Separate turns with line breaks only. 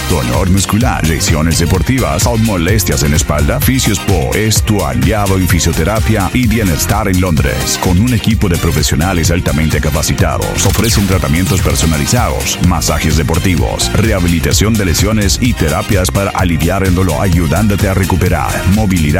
dolor muscular, lesiones deportivas o molestias en espalda, Fisiospo es tu aliado en fisioterapia y bienestar en Londres. Con un equipo de profesionales altamente capacitados, ofrecen tratamientos personalizados, masajes deportivos, rehabilitación de lesiones y terapias para aliviar el dolor, ayudándote a recuperar movilidad